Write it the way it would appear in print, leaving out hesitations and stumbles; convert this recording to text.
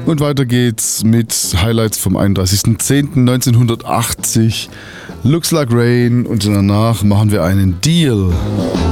Und weiter geht's mit Highlights vom 31.10.1980. Looks Like Rain und danach machen wir einen Deal.